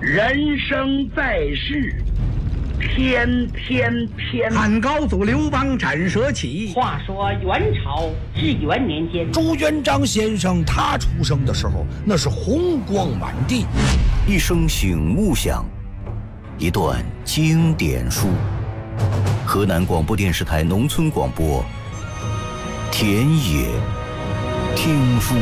人生在世，天天偏。 汉高祖刘邦斩蛇起。 话说元朝至元年间， 朱元璋先生他出生的时候，那是红光满地。 一声醒目响，一段经典书。河南广播电视台农村广播，田野听书。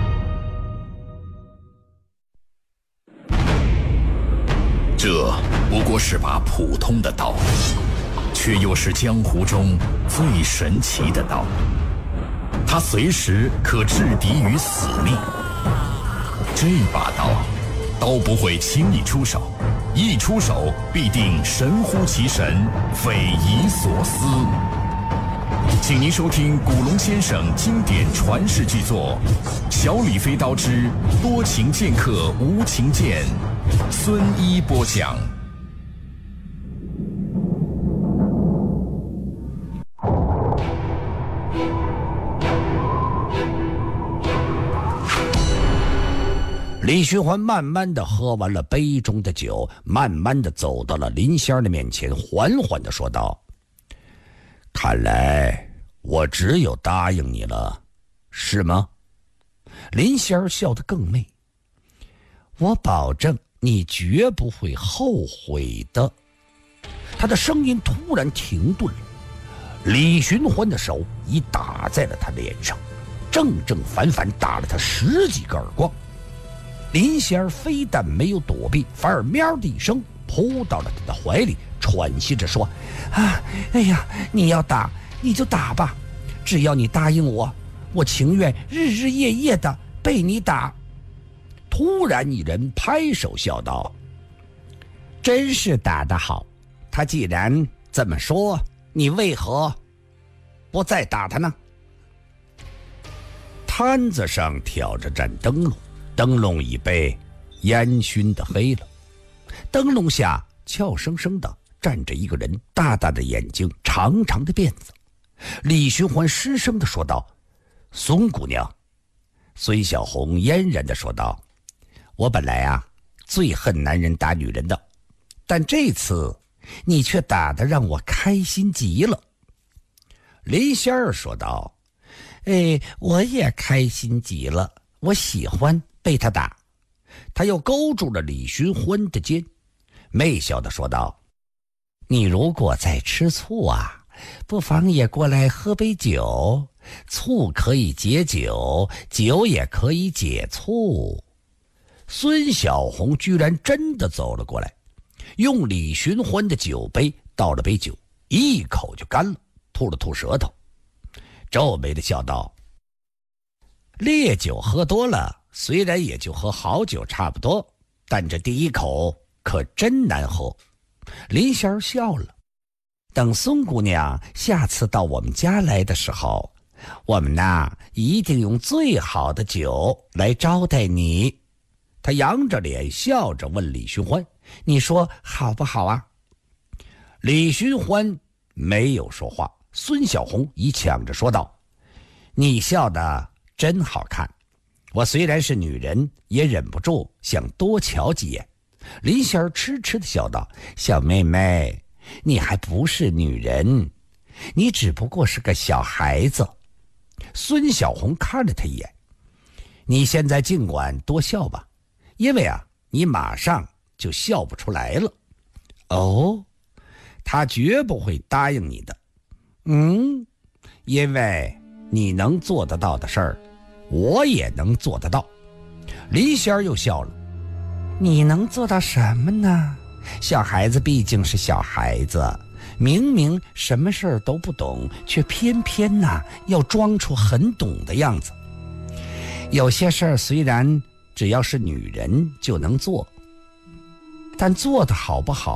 这不过是把普通的刀，却又是江湖中最神奇的刀。它随时可置敌于死命。这把刀不会轻易出手，一出手必定神乎其神，匪夷所思。请您收听古龙先生经典传世巨作《小李飞刀之多情剑客无情剑》，孙一播讲。 李寻欢慢慢的喝完了杯中的酒，慢慢的走到了林仙儿的面前，缓缓的说道：看来我只有答应你了，是吗？林仙儿笑得更媚，我保证你绝不会后悔的。他的声音突然停顿了，李寻欢的手已打在了他脸上，正反打了他10几个耳光。林仙儿非但没有躲避，反而喵的一声扑到了他的怀里，喘息着说：哎呀，你要打你就打吧，只要你答应我，我情愿日日夜夜的被你打。突然一人拍手笑道：真是打得好，他既然这么说，你为何不再打他呢？摊子上挑着盏灯笼，灯笼已被烟熏得黑了，灯笼下俏生生的站着一个人，大大的眼睛，长长的辫子。李寻欢失声的说道：孙姑娘。孙小红嫣然的说道：我本来最恨男人打女人的，但这次你却打得让我开心极了。林仙儿说道：我也开心极了，我喜欢被他打。他又勾住了李寻欢的肩，媚笑的说道：你如果再吃醋不妨也过来喝杯酒，醋可以解酒，酒也可以解醋。孙小红居然真的走了过来，用李寻欢的酒杯倒了杯酒，一口就干了，吐了吐舌头，皱眉的笑道：烈酒喝多了，虽然也就和好酒差不多，但这第一口可真难喝。林仙儿笑了，等孙姑娘下次到我们家来的时候，我们一定用最好的酒来招待你。他扬着脸笑着问李寻欢：你说好不好啊？李寻欢没有说话，孙小红已抢着说道：你笑得真好看，我虽然是女人，也忍不住想多瞧几眼。林仙儿痴痴地笑道：小妹妹，你还不是女人，你只不过是个小孩子。孙小红看了他一眼：你现在尽管多笑吧，因为你马上就笑不出来了。哦，他绝不会答应你的。因为你能做得到的事儿，我也能做得到。林仙儿又笑了：你能做到什么呢？小孩子毕竟是小孩子，明明什么事儿都不懂，却偏偏要装出很懂的样子。有些事儿虽然只要是女人就能做，但做得好不好